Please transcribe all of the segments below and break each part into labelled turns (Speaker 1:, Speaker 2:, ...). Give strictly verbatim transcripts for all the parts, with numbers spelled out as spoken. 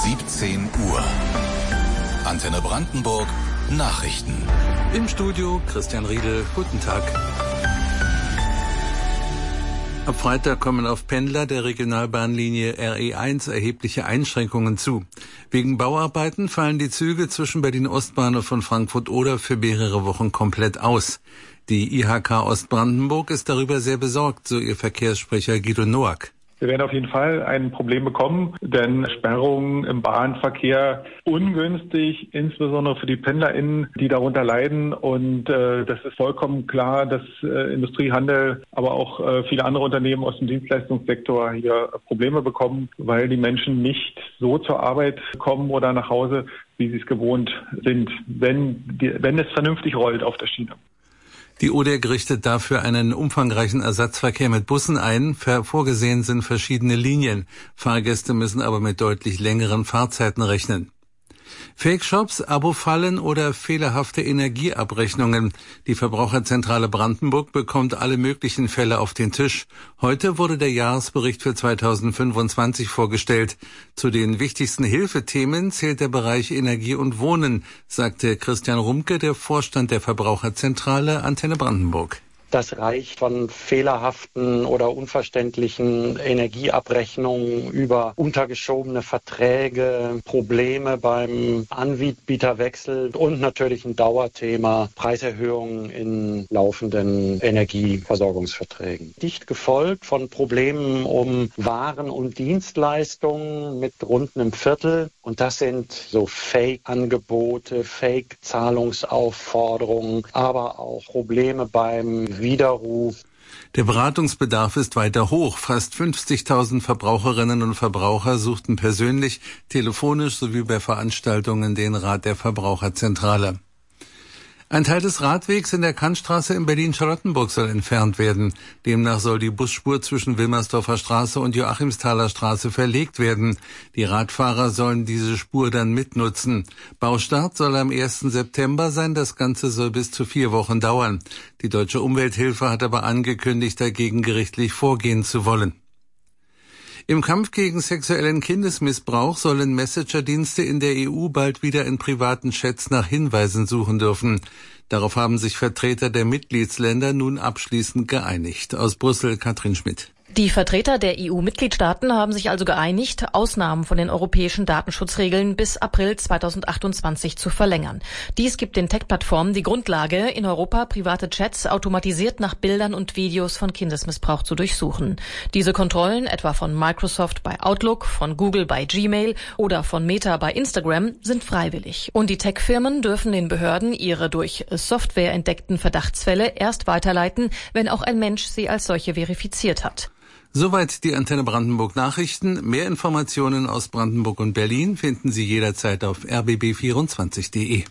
Speaker 1: siebzehn Uhr. Antenne Brandenburg Nachrichten.
Speaker 2: Im Studio Christian Riedel. Guten Tag. Ab Freitag kommen auf Pendler der Regionalbahnlinie R E eins erhebliche Einschränkungen zu. Wegen Bauarbeiten fallen die Züge zwischen Berlin-Ostbahnhof und Frankfurt-Oder für mehrere Wochen komplett aus. Die I H K Ostbrandenburg ist darüber sehr besorgt, so ihr Verkehrssprecher Guido Noack.
Speaker 3: Wir werden auf jeden Fall ein Problem bekommen, denn Sperrungen im Bahnverkehr ungünstig, insbesondere für die PendlerInnen, die darunter leiden. Und äh, das ist vollkommen klar, dass äh, Industrie, Handel, aber auch äh, viele andere Unternehmen aus dem Dienstleistungssektor hier Probleme bekommen, weil die Menschen nicht so zur Arbeit kommen oder nach Hause, wie sie es gewohnt sind, wenn, die, wenn es vernünftig rollt auf der Schiene.
Speaker 2: Die O D E G richtet dafür einen umfangreichen Ersatzverkehr mit Bussen ein. Vorgesehen sind verschiedene Linien. Fahrgäste müssen aber mit deutlich längeren Fahrzeiten rechnen. Fake-Shops, Abo-Fallen oder fehlerhafte Energieabrechnungen. Die Verbraucherzentrale Brandenburg bekommt alle möglichen Fälle auf den Tisch. Heute wurde der Jahresbericht für zweitausendfünfundzwanzig vorgestellt. Zu den wichtigsten Hilfethemen zählt der Bereich Energie und Wohnen, sagte Christian Rumke, der Vorstand der Verbraucherzentrale Antenne Brandenburg.
Speaker 4: Das reicht von fehlerhaften oder unverständlichen Energieabrechnungen über untergeschobene Verträge, Probleme beim Anbieterwechsel und natürlich ein Dauerthema Preiserhöhungen in laufenden Energieversorgungsverträgen. Dicht gefolgt von Problemen um Waren und Dienstleistungen mit rund einem Viertel. Und das sind so Fake-Angebote, Fake-Zahlungsaufforderungen, aber auch Probleme beim Widerruf.
Speaker 2: Der Beratungsbedarf ist weiter hoch. Fast fünfzigtausend Verbraucherinnen und Verbraucher suchten persönlich, telefonisch sowie bei Veranstaltungen den Rat der Verbraucherzentrale. Ein Teil des Radwegs in der Kantstraße in Berlin-Charlottenburg soll entfernt werden. Demnach soll die Busspur zwischen Wilmersdorfer Straße und Joachimsthaler Straße verlegt werden. Die Radfahrer sollen diese Spur dann mitnutzen. Baustart soll am ersten September sein. Das Ganze soll bis zu vier Wochen dauern. Die Deutsche Umwelthilfe hat aber angekündigt, dagegen gerichtlich vorgehen zu wollen. Im Kampf gegen sexuellen Kindesmissbrauch sollen Messenger-Dienste in der E U bald wieder in privaten Chats nach Hinweisen suchen dürfen. Darauf haben sich Vertreter der Mitgliedsländer nun abschließend geeinigt. Aus Brüssel Katrin Schmidt.
Speaker 5: Die Vertreter der E U-Mitgliedstaaten haben sich also geeinigt, Ausnahmen von den europäischen Datenschutzregeln bis April zweitausendachtundzwanzig zu verlängern. Dies gibt den Tech-Plattformen die Grundlage, in Europa private Chats automatisiert nach Bildern und Videos von Kindesmissbrauch zu durchsuchen. Diese Kontrollen, etwa von Microsoft bei Outlook, von Google bei Gmail oder von Meta bei Instagram, sind freiwillig. Und die Tech-Firmen dürfen den Behörden ihre durch Software entdeckten Verdachtsfälle erst weiterleiten, wenn auch ein Mensch sie als solche verifiziert hat.
Speaker 2: Soweit die Antenne Brandenburg Nachrichten. Mehr Informationen aus Brandenburg und Berlin finden Sie jederzeit auf r b b vierundzwanzig punkt d e.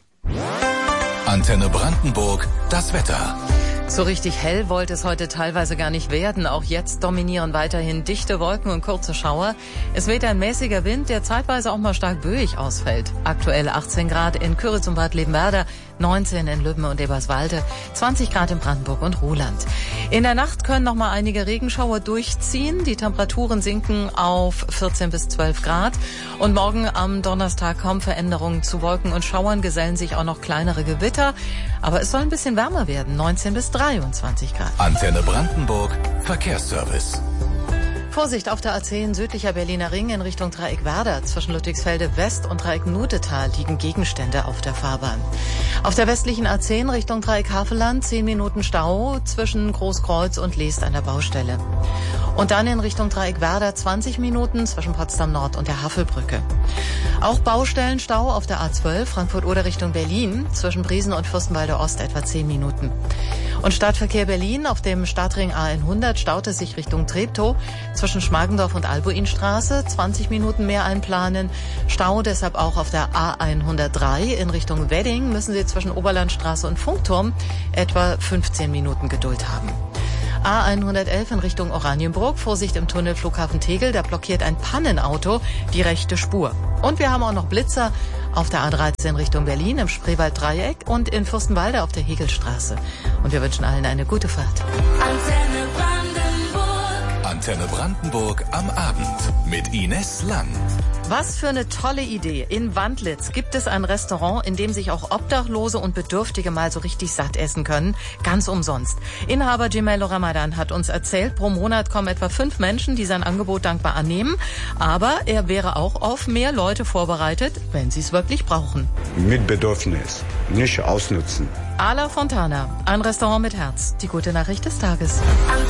Speaker 1: Antenne Brandenburg, das Wetter.
Speaker 6: So richtig hell wollte es heute teilweise gar nicht werden. Auch jetzt dominieren weiterhin dichte Wolken und kurze Schauer. Es weht ein mäßiger Wind, der zeitweise auch mal stark böig ausfällt. Aktuell achtzehn Grad in Küritz und Bad Lebenwerder, neunzehn in Lübben und Eberswalde, zwanzig Grad in Brandenburg und Ruhland. In der Nacht können noch mal einige Regenschauer durchziehen. Die Temperaturen sinken auf vierzehn bis zwölf Grad. Und morgen am Donnerstag kaum Veränderungen zu Wolken und Schauern, gesellen sich auch noch kleinere Gewitter. Aber es soll ein bisschen wärmer werden, neunzehn bis dreiundzwanzig Grad.
Speaker 1: Antenne Brandenburg, Verkehrsservice.
Speaker 6: Vorsicht auf der A zehn südlicher Berliner Ring in Richtung Dreieckwerder. Zwischen Ludwigsfelde West und Dreieck-Nutetal liegen Gegenstände auf der Fahrbahn. Auf der westlichen A zehn Richtung Dreieck-Havelland zehn Minuten Stau zwischen Großkreuz und Leest an der Baustelle. Und dann in Richtung Dreieckwerder zwanzig Minuten zwischen Potsdam Nord und der Havelbrücke. Auch Baustellenstau auf der A zwölf Frankfurt-Oder Richtung Berlin zwischen Briesen und Fürstenwalde Ost etwa zehn Minuten. Und Stadtverkehr Berlin auf dem Stadtring A hundert staut es sich Richtung Treptow zwischen Schmargendorf und Albuinstraße, zwanzig Minuten mehr einplanen. Stau deshalb auch auf der A hundertdrei in Richtung Wedding müssen Sie zwischen Oberlandstraße und Funkturm etwa fünfzehn Minuten Geduld haben. A hundertelf in Richtung Oranienburg, Vorsicht im Tunnel Flughafen Tegel, da blockiert ein Pannenauto die rechte Spur. Und wir haben auch noch Blitzer auf der A dreizehn Richtung Berlin im Spreewalddreieck und in Fürstenwalde auf der Hegelstraße. Und wir wünschen allen eine gute Fahrt.
Speaker 1: Antenne Brandenburg. Antenne Brandenburg am Abend mit Ines Lang.
Speaker 6: Was für eine tolle Idee. In Wandlitz gibt es ein Restaurant, in dem sich auch Obdachlose und Bedürftige mal so richtig satt essen können. Ganz umsonst. Inhaber Gemello Ramadan hat uns erzählt, pro Monat kommen etwa fünf Menschen, die sein Angebot dankbar annehmen. Aber er wäre auch auf mehr Leute vorbereitet, wenn sie es wirklich brauchen.
Speaker 7: Mit Bedürfnis, nicht ausnutzen.
Speaker 6: Ala Fontana, ein Restaurant mit Herz. Die gute Nachricht des Tages.